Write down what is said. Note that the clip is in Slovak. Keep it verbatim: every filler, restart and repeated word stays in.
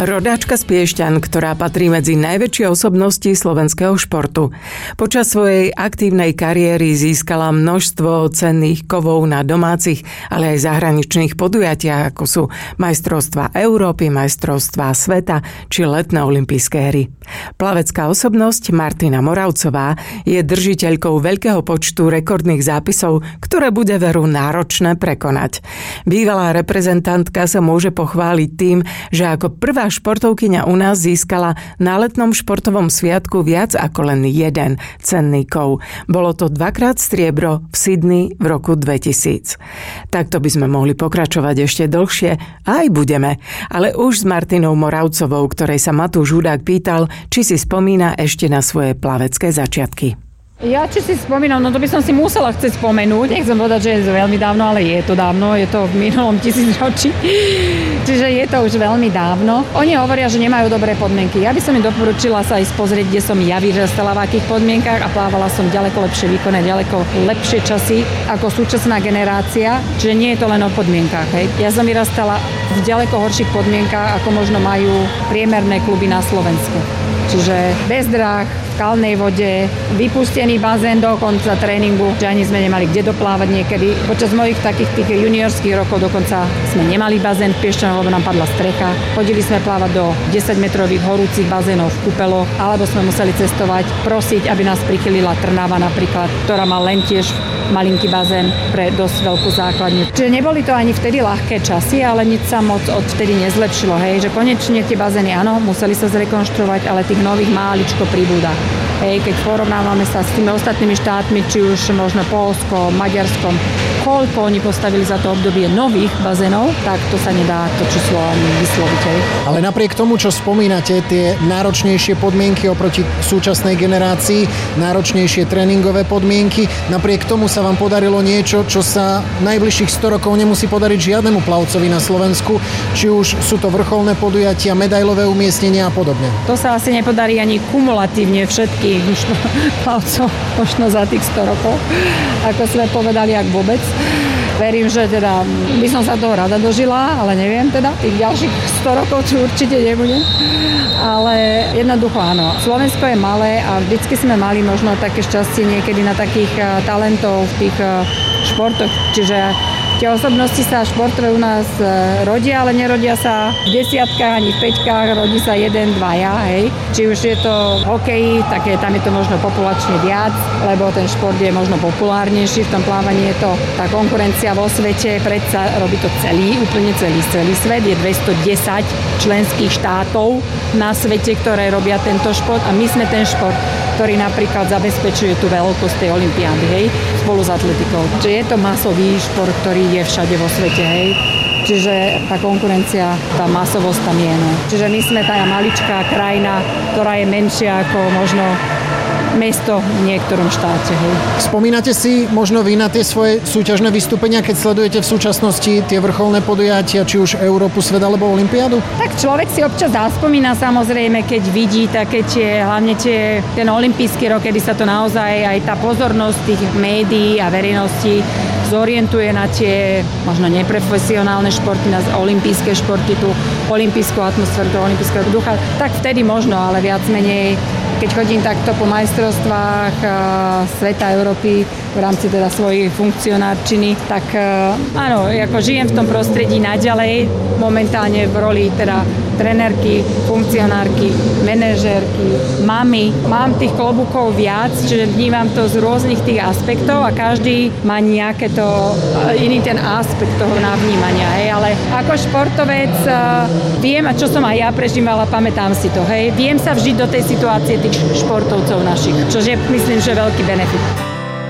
Rodáčka z Piešťan, ktorá patrí medzi najväčšie osobnosti slovenského športu. Počas svojej aktívnej kariéry získala množstvo cenných kovov na domácich, ale aj zahraničných podujatiach, ako sú majstrovstvá Európy, majstrovstvá sveta či letné olympijské hry. Plavecká osobnosť Martina Moravcová je držiteľkou veľkého počtu rekordných zápisov, ktoré bude veru náročné prekonať. Bývalá reprezentantka sa môže pochváliť tým, že ako prvá športovkyňa u nás získala na letnom športovom sviatku viac ako len jeden cenný kov. Bolo to dvakrát striebro v Sydney v roku dvetisíc. Takto by sme mohli pokračovať ešte dlhšie, a aj budeme. Ale už s Martinou Moravcovou, ktorej sa Matúš Hudák pýtal, či si spomína ešte na svoje plavecké začiatky. Ja či si spomínam, no to by som si musela chcieť spomenúť. Nechcem povedať, že je veľmi dávno, ale je to dávno, je to v minulom tisícročí. Čiže je to už veľmi dávno. Oni hovoria, že nemajú dobré podmienky. Ja by som im doporučila sa ísť pozrieť, kde som ja vyrastala, v akých podmienkach, a plávala som ďaleko lepšie výkony, ďaleko lepšie časy ako súčasná generácia. Čiže nie je to len o podmienkach. Hej. Ja som vyrastala v ďaleko horších podmienkach, ako možno majú priemerné kluby na Slovensku. Čiže bez dráh, v kalnej vode, vypustený bazén do konca tréningu, že ani sme nemali kde doplávať niekedy. Počas mojich takých tých juniorských rokov dokonca sme nemali bazén v Piešťanoch, lebo nám padla strecha. Chodili sme plávať do desaťmetrových horúcich bazénov v Kupeloch, alebo sme museli cestovať, prosiť, aby nás prichylila Trnava napríklad, ktorá má len tiež malinký bazén pre dosť veľkú základňu. Čiže neboli to ani vtedy ľahké časy, ale nič sa moc odvtedy nezlepšilo. Hej, že konečne tie bazény, áno, museli sa zrekonštruovať, ale tých nových máličko pribúda. Hej, keď porovnávame sa s tými ostatnými štátmi, či už možno Poľsko, Maďarskom, koľko oni postavili za to obdobie nových bazénov, tak to sa nedá to číslo ani vysloviť. Hej. Ale napriek tomu, čo spomínate, tie náročnejšie podmienky oproti súčasnej generácii, náročnejšie tréningové podmienky, napriek tomu sa vám podarilo niečo, čo sa najbližších sto rokov nemusí podariť žiadnemu plavcovi na Slovensku, či už sú to vrcholné podujatia, medailové umiestnenia a podobne. To sa asi nepodarí ani kumulatívne všetkých plavcov možno za tých sto rokov, ako sme povedali, ak vôbec. Verím, že teda by som sa toho rada dožila, ale neviem teda. Tých ďalších sto rokov tu určite nebudem. Ale jednoducho áno. Slovensko je malé a vždycky sme mali možno také šťastie niekedy na takých talentov v tých športoch. Čiže tie osobnosti sa športové u nás rodia, ale nerodia sa v desiatkách ani v peťkách, rodí sa jeden, dvaja, hej. Či už je to hokej, tak je, tam je to možno populačne viac, lebo ten šport je možno populárnejší, v tom plávaní je to tá konkurencia vo svete, predsa robí to celý, úplne celý, celý svet, je dvestodesať členských štátov na svete, ktoré robia tento šport, a my sme ten šport, ktorý napríklad zabezpečuje tú veľkosť tej olympiády, hej, spolu s atletikou. Čiže je to masový šport, ktorý je všade vo svete, hej. Čiže tá konkurencia, tá masovosť tam je, no. Čiže my sme tá maličká krajina, ktorá je menšia ako možno mesto v niektorom štáte. Hej. Spomínate si možno vy na tie svoje súťažné vystúpenia, keď sledujete v súčasnosti tie vrcholné podujatia, či už Európu, svet alebo olympiádu? Tak človek si občas zaspomína, samozrejme, keď vidí také tie, hlavne tie, ten olympijský rok, kedy sa to naozaj aj tá pozornosť tých médií a verejnosti zorientuje na tie možno neprofesionálne športy, na olympijské športy, tú olympijskú atmosféru, tú olympijského ducha, tak vtedy možno, ale viac menej keď chodím takto po majstrovstvách sveta, Európy v rámci teda svojej funkcionárčiny, tak áno, ako žijem v tom prostredí naďalej, momentálne v roli teda trenérky, funkcionárky, manažérky, mamy. Mám tých klobúkov viac, čiže vnímam to z rôznych tých aspektov a každý má nejaké to, iný ten aspekt toho navnímania, hej, ale ako športovec viem, a čo som aj ja prežívala, pamätám si to, hej, viem sa vžiť do tej situácie tých športovcov našich, čo je, myslím, že veľký benefit.